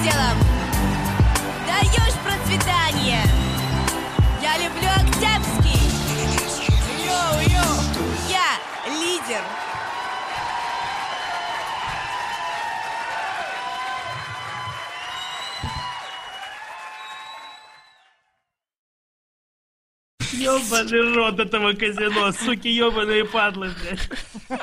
делом. Даешь процветание. Я люблю Октябрьский. Йоу-йоу. Я лидер. Ёбаный рот этого казино, суки ёбаные падлы, блядь.